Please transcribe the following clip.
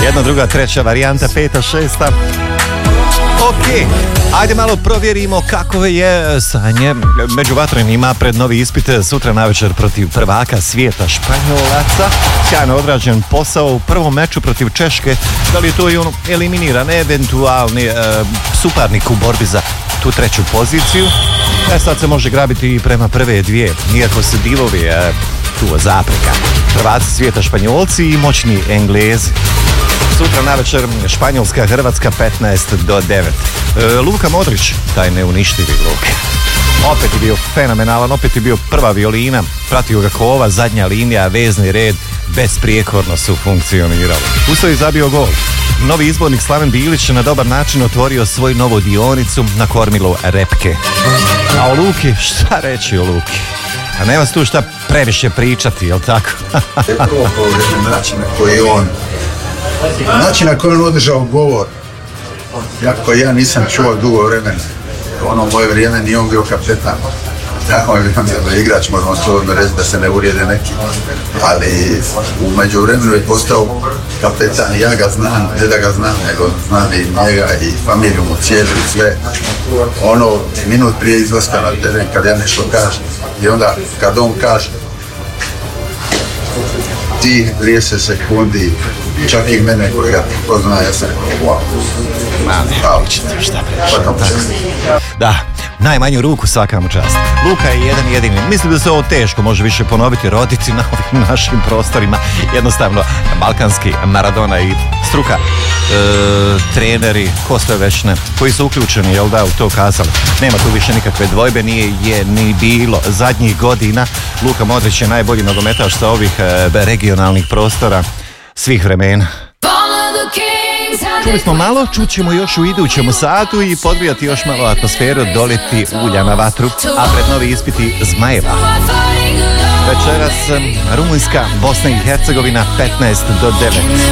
Jedna, druga, treća varijanta, peta, šesta. Ok, ajde malo provjerimo kako je stanje među vatrenima pred novi ispit sutra navečer protiv prvaka svijeta Španjolaca. Sjajno odrađen posao u prvom meču protiv Češke. Da li je to i ono eliminiran eventualni suparnik u borbi za tu treću poziciju? Sad se može grabiti i prema prve dvije, iako se divovi tu zapreka. Prvaci svijeta Španjolci i moćni Englezi. Sutra navečer Španjolska, Hrvatska 15-9. Luka Modrić, taj neuništivi Luka. Opet je bio fenomenalan, opet je bio prva violina, pratio ga Kova, zadnja linija, vezni red, besprijekorno su funkcionirali. Usto je zabio gol. Novi izbornik Slaven Bilić na dobar način otvorio svoju novu dionicu na kormilu Repke. A o Luki, šta reći o Luki? A nema tu šta previše pričati, jel tako? Način na koji on održao govor, jako ja nisam čuo dugo vremena. Ono moje vrijeme nije on bio kapetan. Tako je bio igrač, možemo slobodno reći da se ne uvrijede neki. Ali u međuvremenu je postao kapetan i ja ga znam, ne da ga znam, nego znam i njega i familiju mu cijelu i sve. Ono, minut prije izlaska na teren kad ja nešto kažem i onda kad on kaže ti 30 sekundi, čak i mene koji ga pozna, ja sam wow. Da, najmanju ruku svaka mu čast. Luka je jedan jedini. Mislim da se ovo teško može više ponoviti, roditi na ovim našim prostorima. Jednostavno, balkanski Maradona i struka, treneri, ko sve već ne, koji su uključeni, jel da, u to kazali. Nema tu više nikakve dvojbe, nije je ni bilo zadnjih godina. Luka Modrić je najbolji nogometaš sa ovih regionalnih prostora svih vremena. Čuli smo malo, čućemo još u idućem satu i podgrijati još malo atmosferu, doliti ulja na vatru, a pred novi ispiti Zmajeva. Večeras Rumunjska, Bosna i Hercegovina 15-9.